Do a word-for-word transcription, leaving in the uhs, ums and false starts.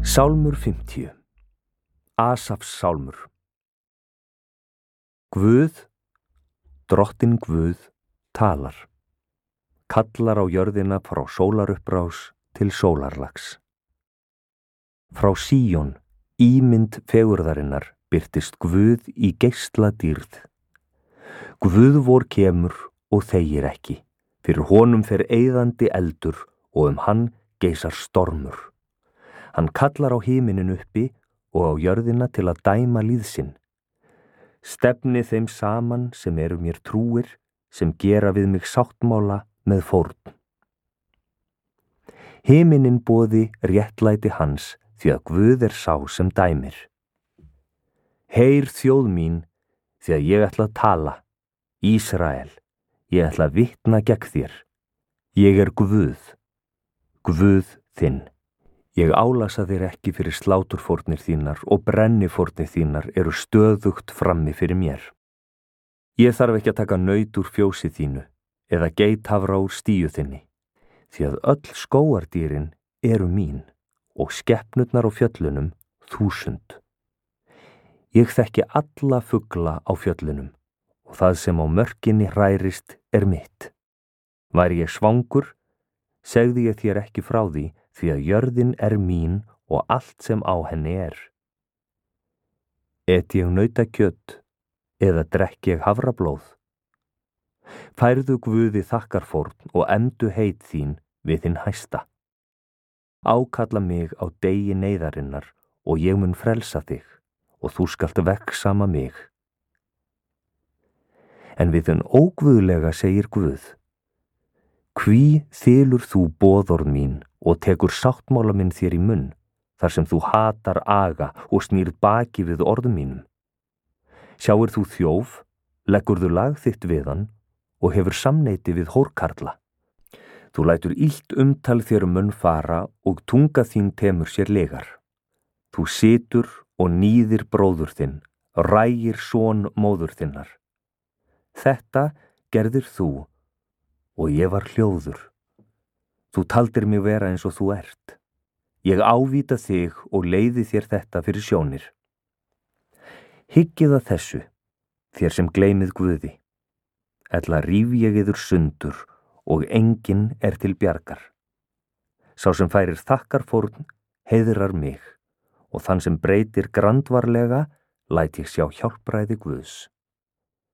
Sálmur fimmtíu. Asafs sálmur. Guð, drottinn Guð, talar. Kallar á jörðina frá sólarupprás til sólarlags. Frá Síón, ímynd fegurðarinnar, birtist Guð í geisla dýrð. Guð vor kemur og þegir ekki. Fyrir honum fer eyðandi eldur og um hann geisar stormur. Hann kallar á himinin uppi og á jörðina til að dæma líð sinn. Stefni þeim saman sem eru mér trúir, sem gera við mig sáttmála með fórn. Himinin boði réttlæti hans, því að Guð er sá sem dæmir. Heyr þjóð mín, því að ég ætla að tala. Ísrael, ég ætla að vitna gegn þér. Ég er Guð, Guð þinn. Ég álasa þér ekki fyrir sláturfórnir þínar og brennifórnir þínar eru stöðugt frammi fyrir mér. Ég þarf ekki að taka naut úr fjósi þínu eða geithafra úr stíu þinni, því að öll skógardýrin eru mín og skepnurnar á fjöllunum þúsund. Ég þekki alla fugla á fjöllunum og það sem á mörkinni hrærist er mitt. Væri ég svangur, segði ég þér ekki frá því, því að jörðin er mín og allt sem á henni er. Et ég nautakjöt eða drekk ég hafrablóð? Færðu Guði þakkarfórn og emdu heit þín við hinn hæsta. Ákalla mig á degi neyðarinnar og ég mun frelsa þig og þú skalt vegsama mig. En við hinn óguðlega segir Guð: Hví þylur þú boðorð mín og tekur sáttmála minn þér í munn, þar sem þú hatar aga og snýrð baki við orðum mínum? Sjáir þú þjóf, leggurðu lag þitt við hann og hefur samneyti við hórkarla. Þú lætur illt umtal þér um munn fara og tunga þín temur sér legar. Þú situr og níðir bróður þinn, rægir son móður þinnar. Þetta gerðir þú og ég var hljóður. Þú taldir mig vera eins og þú ert. Ég ávíta þig og leiði þér þetta fyrir sjónir. Hyggið að þessu, þér sem gleymið Guði. Ella ríf ég yður sundur og enginn er til bjargar. Sá sem færir þakkarfórn heiðrar mig og þann sem breytir grandvarlega læt ég sjá hjálpræði Guðs.